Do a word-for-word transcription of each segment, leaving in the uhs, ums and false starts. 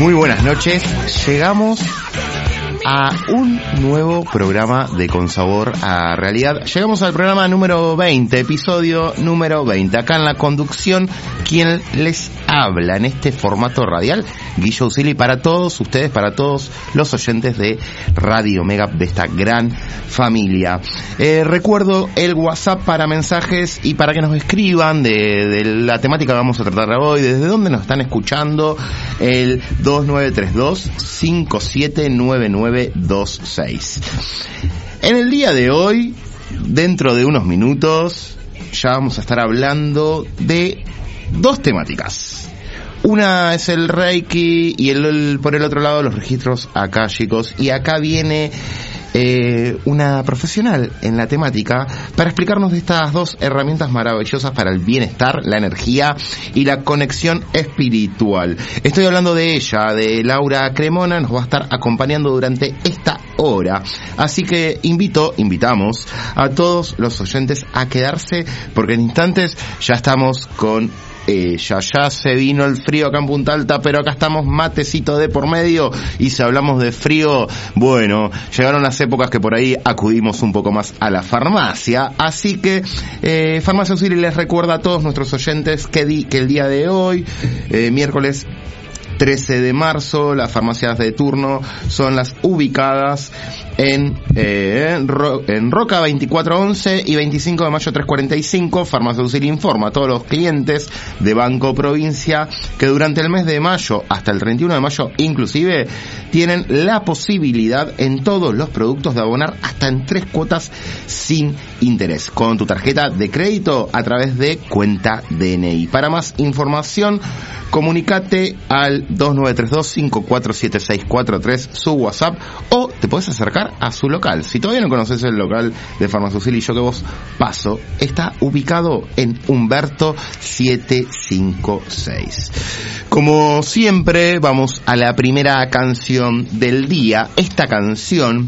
Muy buenas noches, llegamos a un nuevo programa de Con Sabor a Realidad. Llegamos al programa número veinte, episodio número veinte. Acá en la conducción, quien les habla en este formato radial, Guillo Usili, para todos ustedes, para todos los oyentes de Radio Mega, de esta gran familia. Eh, recuerdo el WhatsApp para mensajes y para que nos escriban de, de la temática que vamos a tratar hoy, desde dónde nos están escuchando, el dos nueve tres dos, cinco siete nueve nueve dos seis. En el día de hoy, dentro de unos minutos, ya vamos a estar hablando de dos temáticas. Una es el Reiki y el, el por el otro lado los registros akáshicos. Y acá viene eh, una profesional en la temática para explicarnos de estas dos herramientas maravillosas para el bienestar, la energía y la conexión espiritual. Estoy hablando de ella, de Laura Cremona, nos va a estar acompañando durante esta hora. Así que invito, invitamos a todos los oyentes a quedarse, porque en instantes ya estamos con ella. Ya se vino el frío acá en Punta Alta, pero acá estamos matecito de por medio, y si hablamos de frío, bueno, llegaron las épocas que por ahí acudimos un poco más a la farmacia. Así que eh, Farmacia Usili les recuerda a todos nuestros oyentes que, di, que el día de hoy, eh, miércoles trece de marzo, las farmacias de turno son las ubicadas en eh, Ro- en Roca veinticuatro once y veinticinco de mayo trescientos cuarenta y cinco. Farmacia Usili informa a todos los clientes de Banco Provincia que durante el mes de mayo hasta el treinta y uno de mayo inclusive tienen la posibilidad en todos los productos de abonar hasta en tres cuotas sin interés con tu tarjeta de crédito a través de cuenta D N I. Para más información, comunicate al dos nueve tres dos, cinco cuatro siete seis cuatro tres, su WhatsApp, o te puedes acercar a su local. Si todavía no conoces el local de Farmacia Usili, yo que vos paso, está ubicado en Humberto setecientos cincuenta y seis. Como siempre, vamos a la primera canción del día. Esta canción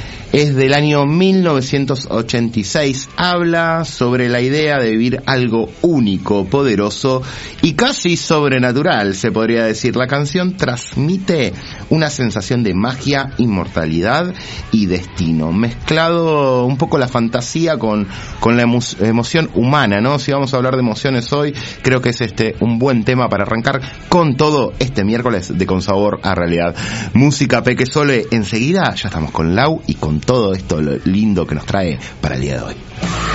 es del año mil novecientos ochenta y seis. Habla sobre la idea de vivir algo único, poderoso y casi sobrenatural, se podría decir. La canción transmite una sensación de magia, inmortalidad y destino, mezclado un poco la fantasía con, con la emo- emoción humana, ¿no? Si vamos a hablar de emociones hoy, creo que es este un buen tema para arrancar con todo este miércoles de Con Sabor a Realidad. Música Peque Sole, enseguida ya estamos con Lau y con todo esto lo lindo que nos trae para el día de hoy.